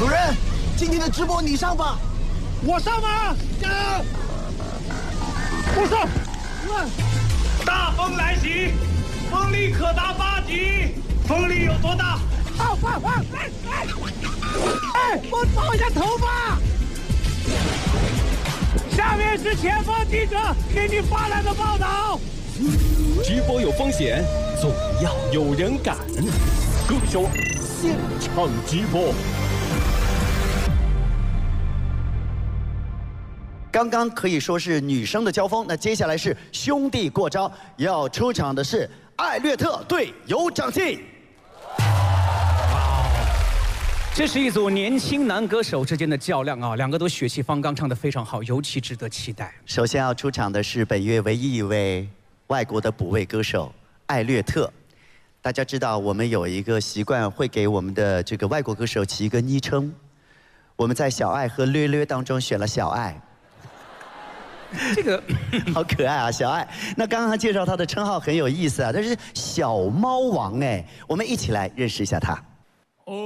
主任，今天的直播你上吧。 我上吗？我上。 大风来袭，风力可达8级，风力有多大？ 我抱一下头发。下面是前方记者给你发来的报道。 直播有风险，总要有人敢。歌手现场直播。 刚刚可以说是女生的交锋，那接下来是兄弟过招，要出场的是艾略特对有长进。 这是一组年轻男歌手之间的较量啊，两个都血气方刚，唱得非常好，尤其值得期待。 首先要出场的是本月唯一一位外国的补位歌手艾略特。大家知道，我们有一个习惯，会给我们的这个外国歌手起一个昵称。我们在小爱和略略当中选了小爱。 这个好可爱啊，小爱。那刚刚介绍他的称号很有意思啊，他是小猫王哎，我们一起来认识一下他。